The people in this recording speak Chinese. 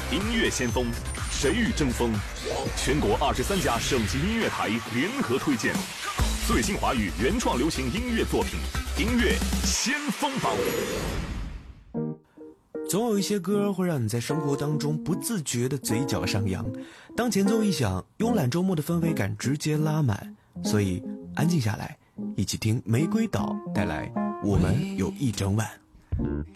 音乐先锋，谁与争锋？全国23家省级音乐台联合推荐最新华语原创流行音乐作品，音乐先锋榜。 总有一些歌会让你在生活当中不自觉的嘴角上扬，当前奏一响，慵懒周末的氛围感直接拉满。所以安静下来，一起听玫瑰岛带来我们有一整晚。